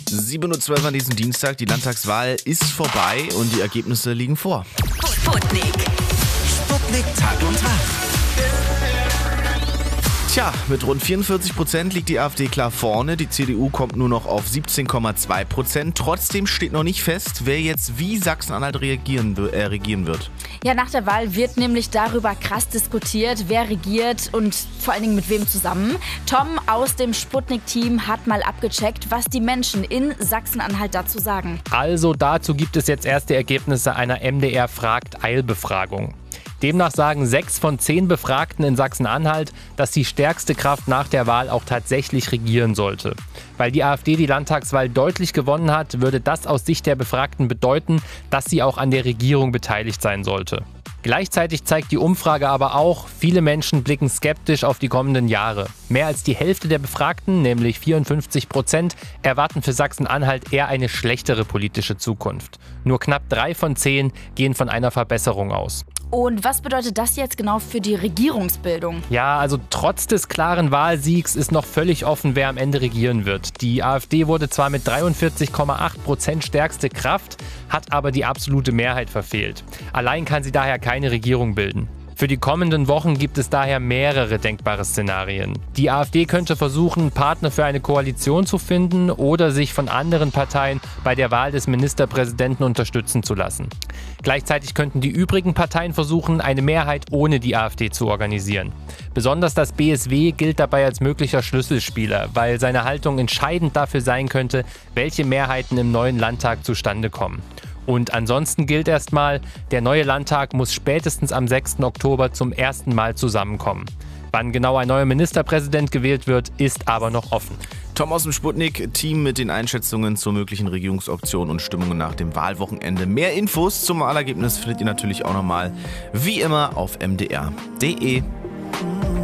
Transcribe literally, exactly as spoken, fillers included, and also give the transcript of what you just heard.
sieben Uhr zwölf an diesem Dienstag. Die Landtagswahl ist vorbei und die Ergebnisse liegen vor. Sputnik. Sputnik Tag und Tag. Tja, mit rund vierundvierzig Prozent liegt die AfD klar vorne. Die C D U kommt nur noch auf siebzehn Komma zwei Prozent. Trotzdem steht noch nicht fest, wer jetzt wie Sachsen-Anhalt regieren, äh, regieren wird. Ja, nach der Wahl wird nämlich darüber krass diskutiert, wer regiert und vor allen Dingen mit wem zusammen. Tom aus dem Sputnik-Team hat mal abgecheckt, was die Menschen in Sachsen-Anhalt dazu sagen. Also dazu gibt es jetzt erste Ergebnisse einer M D R-Fragt-Eilbefragung. Demnach sagen sechs von zehn Befragten in Sachsen-Anhalt, dass die stärkste Kraft nach der Wahl auch tatsächlich regieren sollte. Weil die AfD die Landtagswahl deutlich gewonnen hat, würde das aus Sicht der Befragten bedeuten, dass sie auch an der Regierung beteiligt sein sollte. Gleichzeitig zeigt die Umfrage aber auch, viele Menschen blicken skeptisch auf die kommenden Jahre. Mehr als die Hälfte der Befragten, nämlich vierundfünfzig Prozent, erwarten für Sachsen-Anhalt eher eine schlechtere politische Zukunft. Nur knapp drei von zehn gehen von einer Verbesserung aus. Und was bedeutet das jetzt genau für die Regierungsbildung? Ja, also trotz des klaren Wahlsiegs ist noch völlig offen, wer am Ende regieren wird. Die AfD wurde zwar mit dreiundvierzig Komma acht Prozent stärkste Kraft, hat aber die absolute Mehrheit verfehlt. Allein kann sie daher keine Regierung bilden. Für die kommenden Wochen gibt es daher mehrere denkbare Szenarien. Die AfD könnte versuchen, Partner für eine Koalition zu finden oder sich von anderen Parteien bei der Wahl des Ministerpräsidenten unterstützen zu lassen. Gleichzeitig könnten die übrigen Parteien versuchen, eine Mehrheit ohne die AfD zu organisieren. Besonders das B S W gilt dabei als möglicher Schlüsselspieler, weil seine Haltung entscheidend dafür sein könnte, welche Mehrheiten im neuen Landtag zustande kommen. Und ansonsten gilt erstmal, der neue Landtag muss spätestens am sechsten Oktober zum ersten Mal zusammenkommen. Wann genau ein neuer Ministerpräsident gewählt wird, ist aber noch offen. Tom aus dem Sputnik-Team mit den Einschätzungen zur möglichen Regierungsoption und Stimmungen nach dem Wahlwochenende. Mehr Infos zum Wahlergebnis findet ihr natürlich auch nochmal wie immer auf m d r punkt d e.